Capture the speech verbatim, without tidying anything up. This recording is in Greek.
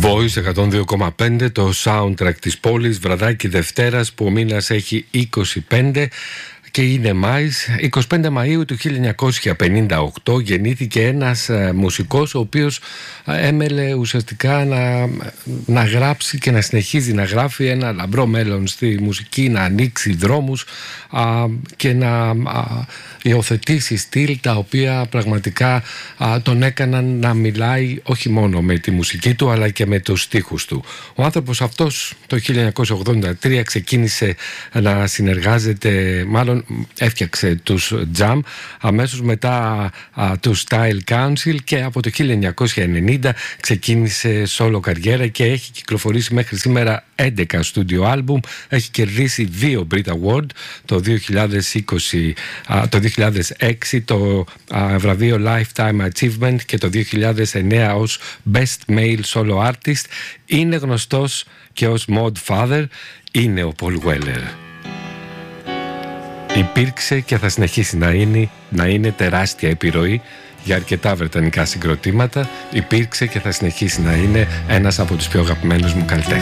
Voice εκατόν δύο κόμμα πέντε, το soundtrack της πόλης, βραδάκι Δευτέρας που ο μήνας έχει είκοσι πέντε και είναι Μάης. εικοστή πέμπτη Μαΐου του χίλια εννιακόσια πενήντα οκτώ γεννήθηκε ένας ε, μουσικός ο οποίος ε, έμελε ουσιαστικά να, να γράψει και να συνεχίζει να γράφει ένα λαμπρό μέλλον στη μουσική, να ανοίξει δρόμους α, και να α, υιοθετήσει στυλ τα οποία πραγματικά α, τον έκαναν να μιλάει όχι μόνο με τη μουσική του αλλά και με τους στίχους του. Ο άνθρωπος αυτός το χίλια εννιακόσια ογδόντα τρία ξεκίνησε να συνεργάζεται, μάλλον έφτιαξε τους Jam, αμέσως μετά α, τους Style Council, και από το χίλια εννιακόσια ενενήντα ξεκίνησε solo καριέρα και έχει κυκλοφορήσει μέχρι σήμερα έντεκα studio album. Έχει κερδίσει δύο Brit Award, το δύο χιλιάδες είκοσι, α, το δύο χιλιάδες έξι το α, βραβείο Lifetime Achievement και το δύο χιλιάδες εννέα ως Best Male Solo Artist. Είναι γνωστός και ως Mod Father. Είναι ο Paul Weller. Υπήρξε και θα συνεχίσει να είναι, να είναι τεράστια επιρροή για αρκετά βρετανικά συγκροτήματα. Υπήρξε και θα συνεχίσει να είναι ένας από τους πιο αγαπημένους μου καλλιτέχνες.